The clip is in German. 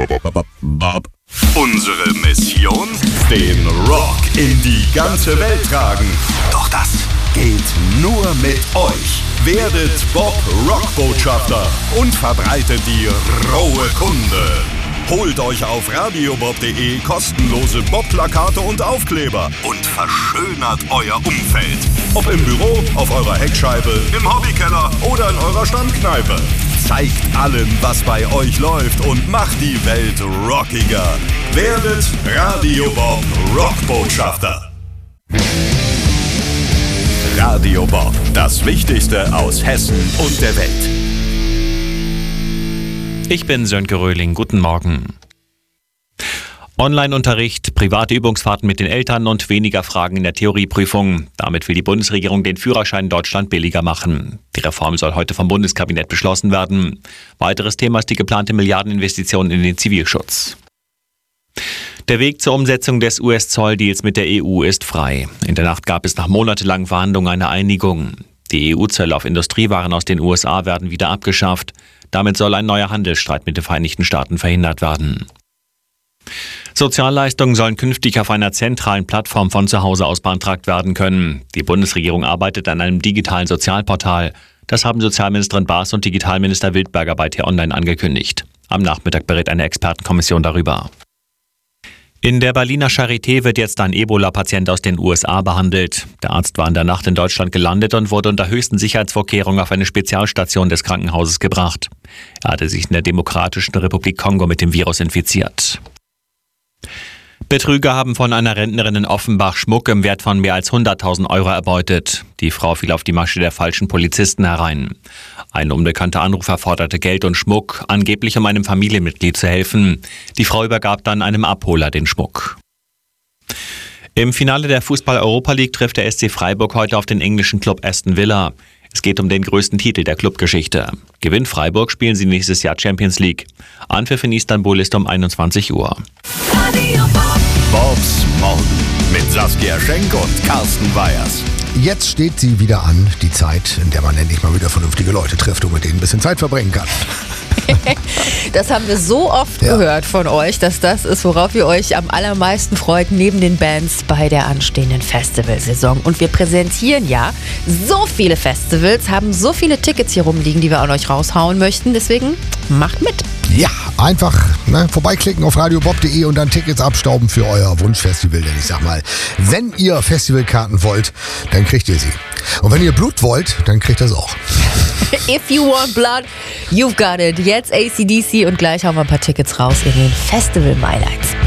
Bob. Unsere Mission? Den Rock in die ganze Welt tragen. Doch das geht nur mit euch. Werdet Bob Rockbotschafter und verbreitet die rohe Kunde. Holt euch auf radiobob.de kostenlose Bob-Plakate und Aufkleber und verschönert euer Umfeld. Ob im Büro, auf eurer Heckscheibe, im Hobbykeller oder in eurer Stammkneipe. Zeigt allen, was bei euch läuft und macht die Welt rockiger. Werdet Radio Bob Rockbotschafter. Radio Bob, das Wichtigste aus Hessen und der Welt. Ich bin Sönke Röhling, guten Morgen. Online-Unterricht, private Übungsfahrten mit den Eltern und weniger Fragen in der Theorieprüfung. Damit will die Bundesregierung den Führerschein in Deutschland billiger machen. Die Reform soll heute vom Bundeskabinett beschlossen werden. Weiteres Thema ist die geplante Milliardeninvestition in den Zivilschutz. Der Weg zur Umsetzung des US-Zolldeals mit der EU ist frei. In der Nacht gab es nach monatelangen Verhandlungen eine Einigung. Die EU-Zölle auf Industriewaren aus den USA werden wieder abgeschafft. Damit soll ein neuer Handelsstreit mit den Vereinigten Staaten verhindert werden. Sozialleistungen sollen künftig auf einer zentralen Plattform von zu Hause aus beantragt werden können. Die Bundesregierung arbeitet an einem digitalen Sozialportal. Das haben Sozialministerin Baas und Digitalminister Wildberger bei T-Online angekündigt. Am Nachmittag berät eine Expertenkommission darüber. In der Berliner Charité wird jetzt ein Ebola-Patient aus den USA behandelt. Der Arzt war in der Nacht in Deutschland gelandet und wurde unter höchsten Sicherheitsvorkehrungen auf eine Spezialstation des Krankenhauses gebracht. Er hatte sich in der Demokratischen Republik Kongo mit dem Virus infiziert. Betrüger haben von einer Rentnerin in Offenbach Schmuck im Wert von mehr als 100.000 Euro erbeutet. Die Frau fiel auf die Masche der falschen Polizisten herein. Ein unbekannter Anrufer forderte Geld und Schmuck, angeblich um einem Familienmitglied zu helfen. Die Frau übergab dann einem Abholer den Schmuck. Im Finale der Fußball-Europa League trifft der SC Freiburg heute auf den englischen Club Aston Villa. Es geht um den größten Titel der Clubgeschichte. Gewinnt Freiburg, spielen sie nächstes Jahr Champions League. Anpfiff in Istanbul ist um 21 Uhr. Bobs Morgen mit Saskia Schenk und Carsten Weyers. Jetzt steht sie wieder an, die Zeit, in der man endlich mal wieder vernünftige Leute trifft und mit denen ein bisschen Zeit verbringen kann. Das haben wir so oft gehört von euch, dass das ist, worauf ihr euch am allermeisten freut, neben den Bands bei der anstehenden Festivalsaison. Und wir präsentieren ja so viele Festivals, haben so viele Tickets hier rumliegen, die wir an euch raushauen möchten. Deswegen macht mit. Ja, einfach vorbeiklicken auf radiobob.de und dann Tickets abstauben für euer Wunschfestival. Denn ich sag mal, wenn ihr Festivalkarten wollt, dann kriegt ihr sie. Und wenn ihr Blut wollt, dann kriegt ihr es auch. If you want blood, you've got it. Jetzt AC/DC und gleich hauen wir ein paar Tickets raus in den Festival Highlights.